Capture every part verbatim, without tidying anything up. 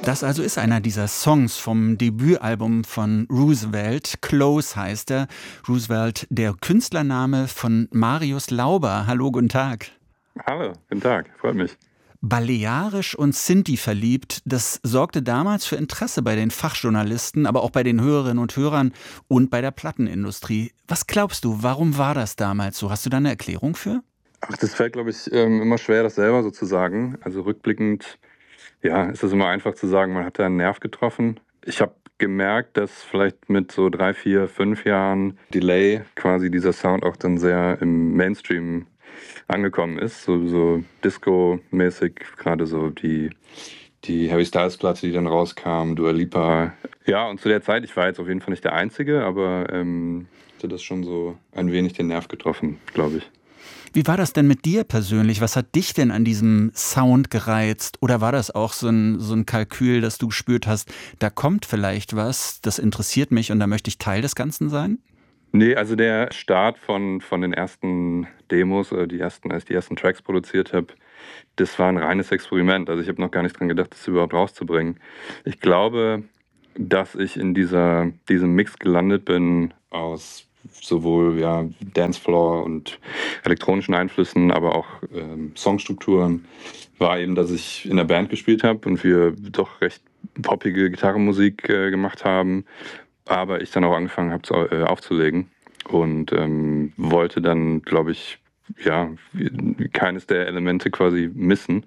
Das also ist einer dieser Songs vom Debütalbum von Roosevelt. Close heißt er. Roosevelt, der Künstlername von Marius Lauber. Hallo, guten Tag. Hallo, guten Tag, freut mich. Balearisch und Sinti verliebt, das sorgte damals für Interesse bei den Fachjournalisten, aber auch bei den Hörerinnen und Hörern und bei der Plattenindustrie. Was glaubst du, warum war das damals so? Hast du da eine Erklärung für? Ach, das fällt, glaube ich, ähm, immer schwer, das selber so zu sagen. Also rückblickend, ja, ist es immer einfach zu sagen, man hat da einen Nerv getroffen. Ich habe gemerkt, dass vielleicht mit so drei, vier, fünf Jahren Delay quasi dieser Sound auch dann sehr im Mainstream angekommen ist. So, so Disco-mäßig, gerade so die, die Harry Styles-Platte, die dann rauskam, Dua Lipa. Ja, und zu der Zeit, ich war jetzt auf jeden Fall nicht der Einzige, aber ähm, hatte das schon so ein wenig den Nerv getroffen, glaube ich. Wie war das denn mit dir persönlich? Was hat dich denn an diesem Sound gereizt? Oder war das auch so ein, so ein Kalkül, dass du gespürt hast, da kommt vielleicht was, das interessiert mich und da möchte ich Teil des Ganzen sein? Nee, also der Start von, von den ersten Demos, oder die ersten, als ich die ersten Tracks produziert habe, das war ein reines Experiment. Also ich habe noch gar nicht dran gedacht, das überhaupt rauszubringen. Ich glaube, dass ich in dieser, diesem Mix gelandet bin aus sowohl ja, Dancefloor und elektronischen Einflüssen, aber auch ähm, Songstrukturen, war eben, dass ich in der Band gespielt habe und wir doch recht poppige Gitarrenmusik äh, gemacht haben, aber ich dann auch angefangen habe zu, äh, aufzulegen und ähm, wollte dann, glaube ich, ja, keines der Elemente quasi missen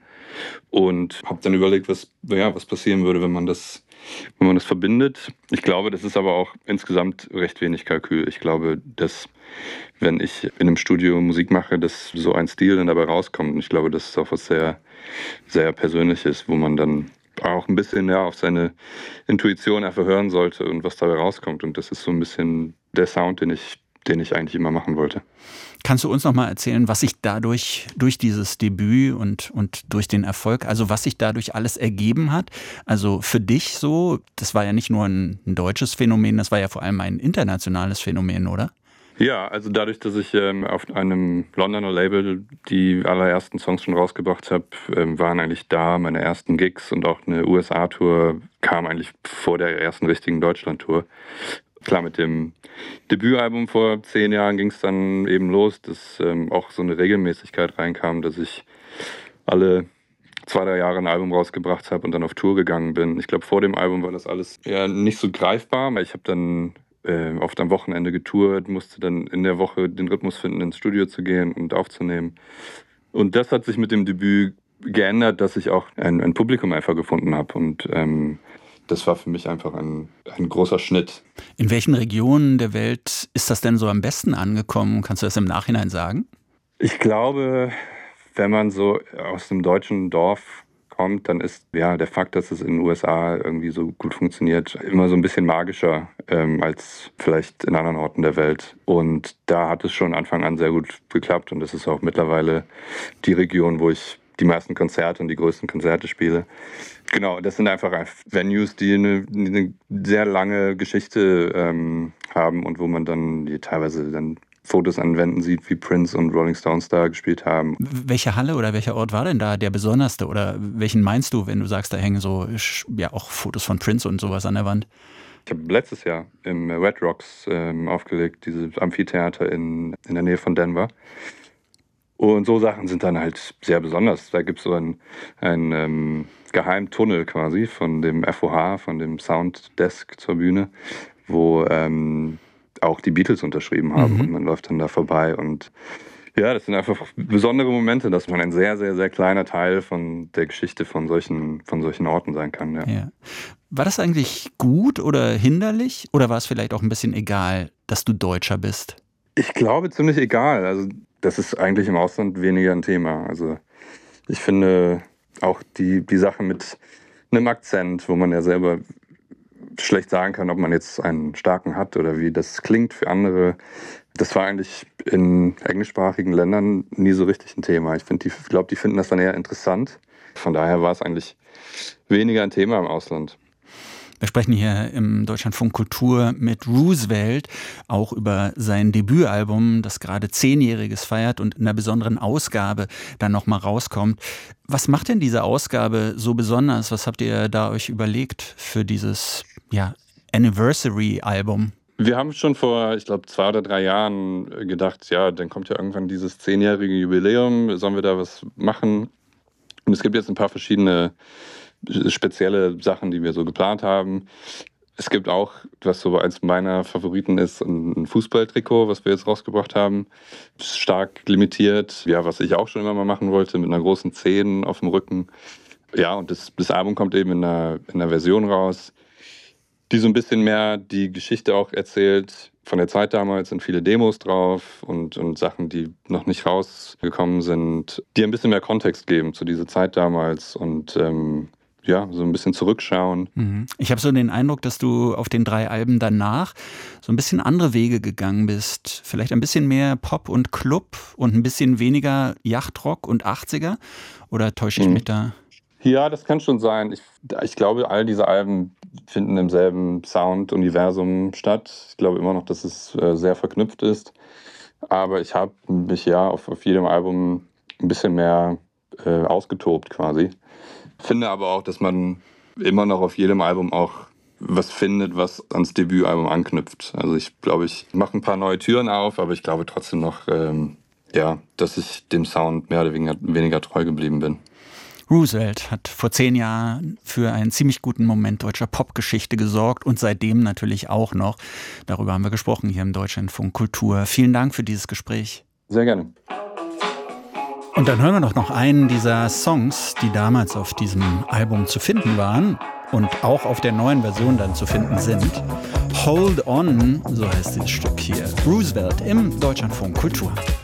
und habe dann überlegt, was, ja, was passieren würde, wenn man das wenn man das verbindet. Ich glaube, das ist aber auch insgesamt recht wenig Kalkül. Ich glaube, dass wenn ich in einem Studio Musik mache, dass so ein Stil dann dabei rauskommt. Und ich glaube, das ist auch was sehr, sehr Persönliches, wo man dann auch ein bisschen ja, auf seine Intuition einfach hören sollte und was dabei rauskommt. Und das ist so ein bisschen der Sound, den ich, den ich eigentlich immer machen wollte. Kannst du uns noch mal erzählen, was sich dadurch, durch dieses Debüt und, und durch den Erfolg, also was sich dadurch alles ergeben hat? Also für dich so, das war ja nicht nur ein, ein deutsches Phänomen, das war ja vor allem ein internationales Phänomen, oder? Ja, also dadurch, dass ich ähm, auf einem Londoner Label die allerersten Songs schon rausgebracht habe, ähm, waren eigentlich da meine ersten Gigs und auch eine U S A-Tour kam eigentlich vor der ersten richtigen Deutschland-Tour. Klar, mit dem Debütalbum vor zehn Jahren ging es dann eben los, dass ähm, auch so eine Regelmäßigkeit reinkam, dass ich alle zwei, drei Jahre ein Album rausgebracht habe und dann auf Tour gegangen bin. Ich glaube, vor dem Album war das alles ja nicht so greifbar, weil ich habe dann äh, oft am Wochenende getourt, musste dann in der Woche den Rhythmus finden, ins Studio zu gehen und aufzunehmen. Und das hat sich mit dem Debüt geändert, dass ich auch ein, ein Publikum einfach gefunden habe und ähm, das war für mich einfach ein, ein großer Schnitt. In welchen Regionen der Welt ist das denn so am besten angekommen? Kannst du das im Nachhinein sagen? Ich glaube, wenn man so aus einem deutschen Dorf kommt, dann ist ja der Fakt, dass es in den U S A irgendwie so gut funktioniert, immer so ein bisschen magischer ähm, als vielleicht in anderen Orten der Welt. Und da hat es schon Anfang an sehr gut geklappt und das ist auch mittlerweile die Region, wo ich die meisten Konzerte und die größten Konzerte spiele. Genau, das sind einfach Venues, die eine, eine sehr lange Geschichte ähm, haben und wo man dann die teilweise dann Fotos an Wänden sieht, wie Prince und Rolling Stones da gespielt haben. Welche Halle oder welcher Ort war denn da der besonderste? Oder welchen meinst du, wenn du sagst, da hängen so ja auch Fotos von Prince und sowas an der Wand? Ich habe letztes Jahr im Red Rocks ähm, aufgelegt, dieses Amphitheater in, in der Nähe von Denver. Und so Sachen sind dann halt sehr besonders. Da gibt es so einen, einen ähm, Geheimtunnel quasi von dem F O H, von dem Sounddesk zur Bühne, wo ähm, auch die Beatles unterschrieben haben. Mhm. Und man läuft dann da vorbei. Und ja, das sind einfach besondere Momente, dass man ein sehr, sehr, sehr kleiner Teil von der Geschichte von solchen, von solchen Orten sein kann. Ja. Ja. War das eigentlich gut oder hinderlich? Oder war es vielleicht auch ein bisschen egal, dass du Deutscher bist? Ich glaube, ziemlich egal. Also das ist eigentlich im Ausland weniger ein Thema. Also ich finde auch die, die Sache mit einem Akzent, wo man ja selber schlecht sagen kann, ob man jetzt einen starken hat oder wie das klingt für andere, das war eigentlich in englischsprachigen Ländern nie so richtig ein Thema. Ich finde, ich glaube, die finden das dann eher interessant. Von daher war es eigentlich weniger ein Thema im Ausland. Wir sprechen hier im Deutschlandfunk Kultur mit Roosevelt auch über sein Debütalbum, das gerade Zehnjähriges feiert und in einer besonderen Ausgabe dann nochmal rauskommt. Was macht denn diese Ausgabe so besonders? Was habt ihr da euch überlegt für dieses ja, Anniversary-Album? Wir haben schon vor, ich glaube, zwei oder drei Jahren gedacht, ja, dann kommt ja irgendwann dieses zehnjährige Jubiläum, sollen wir da was machen? Und es gibt jetzt ein paar verschiedene spezielle Sachen, die wir so geplant haben. Es gibt auch, was so eins meiner Favoriten ist, ein Fußballtrikot, was wir jetzt rausgebracht haben. Stark limitiert, ja, was ich auch schon immer mal machen wollte, mit einer großen Zehn auf dem Rücken. Ja, und das, das Album kommt eben in einer, in einer Version raus, die so ein bisschen mehr die Geschichte auch erzählt. Von der Zeit damals sind viele Demos drauf und, und Sachen, die noch nicht rausgekommen sind, die ein bisschen mehr Kontext geben zu dieser Zeit damals und ähm, ja, so ein bisschen zurückschauen. Ich habe so den Eindruck, dass du auf den drei Alben danach so ein bisschen andere Wege gegangen bist. Vielleicht ein bisschen mehr Pop und Club und ein bisschen weniger Yachtrock und achtziger? Oder täusche ich Mhm. mich da? Ja, das kann schon sein. Ich, ich glaube, all diese Alben finden im selben Sound-Universum statt. Ich glaube immer noch, dass es äh, sehr verknüpft ist. Aber ich habe mich ja auf, auf jedem Album ein bisschen mehr äh, ausgetobt quasi. Finde aber auch, dass man immer noch auf jedem Album auch was findet, was ans Debütalbum anknüpft. Also ich glaube, ich mache ein paar neue Türen auf, aber ich glaube trotzdem noch, ähm, ja, dass ich dem Sound mehr oder weniger, weniger treu geblieben bin. Roosevelt hat vor zehn Jahren für einen ziemlich guten Moment deutscher Popgeschichte gesorgt und seitdem natürlich auch noch. Darüber haben wir gesprochen hier im Deutschlandfunk Kultur. Vielen Dank für dieses Gespräch. Sehr gerne. Und dann hören wir doch noch einen dieser Songs, die damals auf diesem Album zu finden waren und auch auf der neuen Version dann zu finden sind. Hold On, so heißt dieses Stück hier. Roosevelt im Deutschlandfunk Kultur.